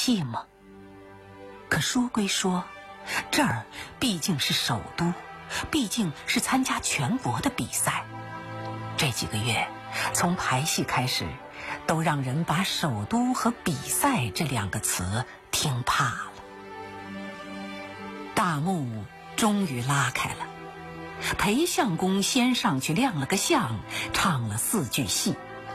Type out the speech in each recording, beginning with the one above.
气吗？可说归说，这儿毕竟是首都，毕竟是参加全国的比赛。这几个月，从排戏开始，都让人把首都和比赛这两个词听怕了。大幕终于拉开了，裴相公先上去亮了个相，唱了4句戏：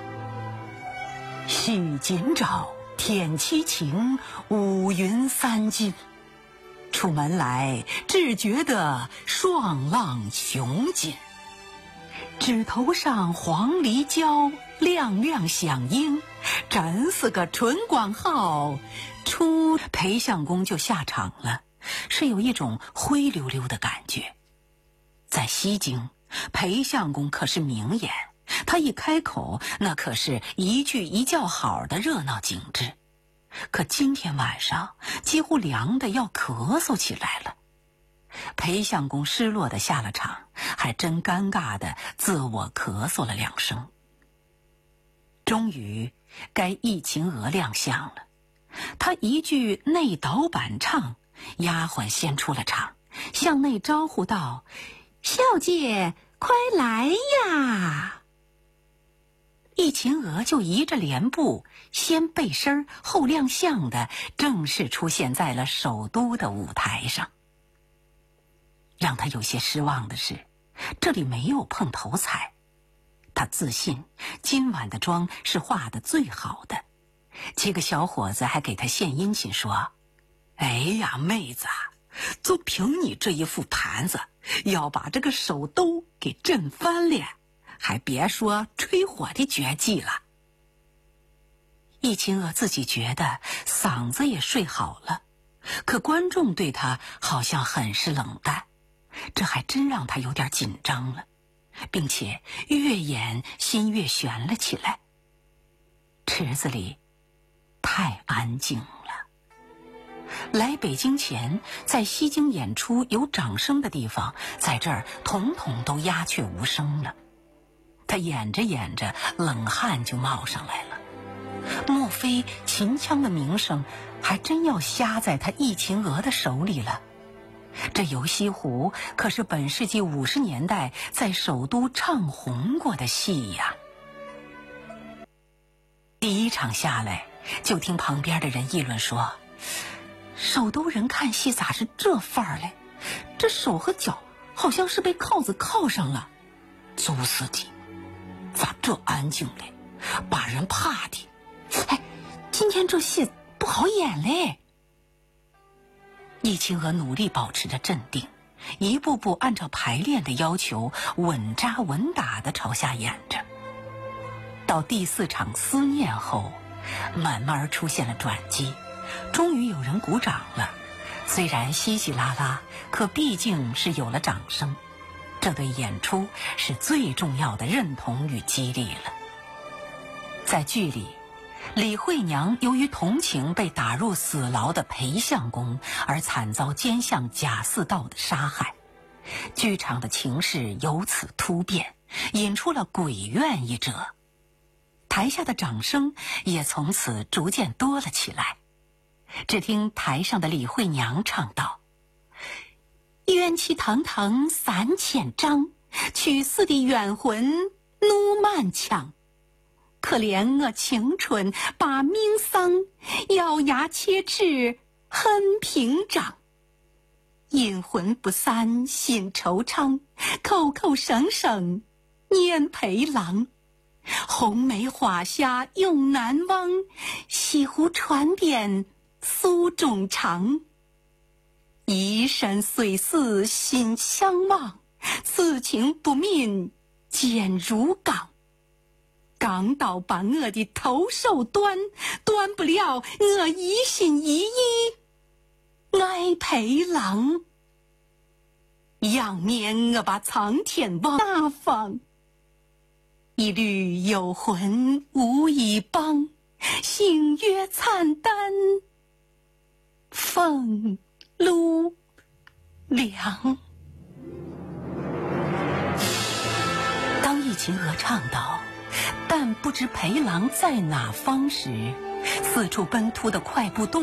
许锦沼，天凄晴，五云三津。出门来，只觉得霜浪雄劲。指头上黄鹂叫，亮亮响应，真是个春光好。裴相公就下场了，是有一种灰溜溜的感觉。在西京，裴相公可是名言，他一开口，那可是一句一叫好的热闹景致。可今天晚上几乎凉得要咳嗽起来了。裴相公失落地下了场，还真尴尬地自我咳嗽了2声。终于该易秦娥亮相了，他一句内导板唱，丫鬟先出了场，向内招呼道：小姐快来呀。易秦娥就移着帘布，先背身后亮相的正式出现在了首都的舞台上。让他有些失望的是，这里没有碰头彩。他自信今晚的妆是化得最好的，几个小伙子还给他献殷勤说：哎呀妹子，就凭你这一副盘子，要把这个首都给震翻了，还别说吹火的绝技了。易秦娥自己觉得嗓子也睡好了，可观众对他好像很是冷淡，这还真让他有点紧张了，并且越演心越悬了起来。池子里太安静了。来北京前，在西京演出有掌声的地方，在这儿统统都鸦雀无声了。他演着演着，冷汗就冒上来了。莫非秦腔的名声还真要瞎在他易秦娥的手里了？这游西湖可是本世纪50年代在首都唱红过的戏呀。第1场下来，就听旁边的人议论说：首都人看戏咋是这范儿嘞？这手和脚好像是被铐子铐上了。就是的，咋这安静嘞？把人怕的。哎，今天这戏不好演嘞。易秦娥努力保持着镇定，一步步按照排练的要求，稳扎稳打地朝下演着。到第4场思念后，慢慢出现了转机，终于有人鼓掌了。虽然稀稀拉拉，可毕竟是有了掌声，这对演出是最重要的认同与激励了。在剧里，李惠娘由于同情被打入死牢的裴相公，而惨遭奸相贾似道的杀害，剧场的情势由此突变，引出了鬼怨一折。台下的掌声也从此逐渐多了起来。只听台上的李惠娘唱道：冤气腾腾3000张，去世的冤魂怒漫枪。可怜我青春把命丧，咬牙切齿恨平章。阴魂不散心惆怅，口口声声念陪郎。红梅花下永难忘，西湖船边诉衷肠。一生虽死心相忘，此情不泯坚如钢。钢刀把我的头手断，断不了我一心一意爱陪郎。仰面我把苍天望大方，一缕幽魂无一帮，星月惨淡风露凉。当易秦娥唱道但不知陪郎在哪方时，四处奔突的快步动